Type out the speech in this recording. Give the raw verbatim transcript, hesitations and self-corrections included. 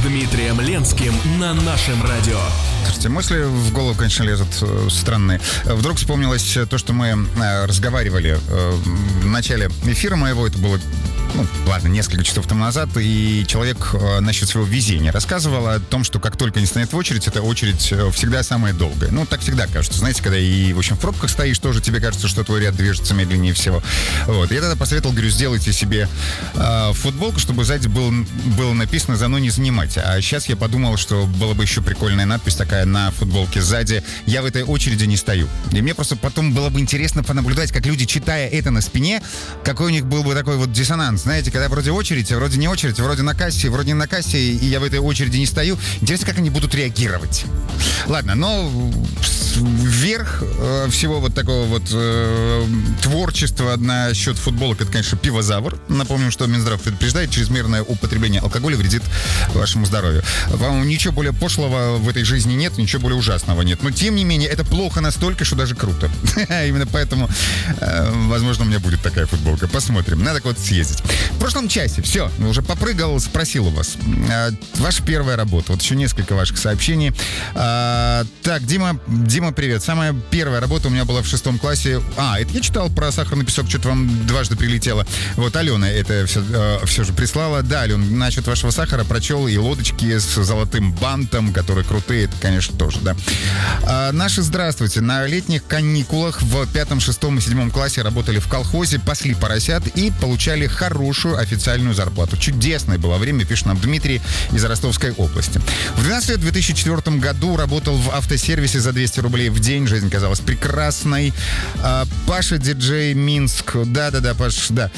Дмитрием Ленским на нашем радио. Слушайте, мысли в голову, конечно, лезут э, странные. Вдруг вспомнилось то, что мы э, разговаривали э, в начале эфира моего. Это было, ну, ладно, несколько часов тому назад. И человек э, насчет своего везения рассказывал о том, что как только не станет в очередь, эта очередь всегда самая долгая. Ну, так всегда кажется. Знаете, когда и, в общем, в пробках стоишь, тоже тебе кажется, что твой ряд движется медленнее всего. Вот. Я тогда посоветовал, говорю, сделайте себе э, футболку, чтобы сзади был, было написано «За мной не занимать». А сейчас я подумал, что было бы еще прикольная надпись такая на футболке сзади: «Я в этой очереди не стою». И мне просто потом было бы интересно понаблюдать, как люди, читая это на спине, какой у них был бы такой вот диссонанс. Знаете, когда вроде очередь, а вроде не очередь, вроде на кассе, вроде не на кассе, и я в этой очереди не стою. Интересно, как они будут реагировать. Ладно, но вверх э, всего вот такого вот э, творчества насчет футболок — это, конечно, пивозавр. Напомним, что Минздрав предупреждает: чрезмерное употребление алкоголя вредит вашему здоровью. По-моему, ничего более пошлого в этой жизни нет, ничего более ужасного нет. Но, тем не менее, это плохо настолько, что даже круто. Именно поэтому, э, возможно, у меня будет такая футболка. Посмотрим. Надо куда-то съездить. В прошлом часе, все, уже попрыгал, спросил у вас. Э, ваша первая работа. Вот еще несколько ваших сообщений. Э, так, Дима, Дима, привет. Самая первая работа у меня была в шестом классе. А, это я читал про сахарный песок, что-то вам дважды прилетело. Вот Алена это все, э, все же прислала. Да, Ален, насчет вашего сахара прочел, и лодочки с золотым бантом, которые крутые, это, конечно, тоже, да. А, наши здравствуйте. На летних каникулах в пятом, шестом и седьмом классе работали в колхозе, пасли поросят и получали хорошую официальную зарплату. Чудесное было время, пишет нам Дмитрий из Ростовской области. В двенадцать лет, в две тысячи четвёртом году, работал в автосервисе за двести рублей в день. Жизнь казалась прекрасной. А, Паша, диджей, Минск. Да-да-да, Паш, да.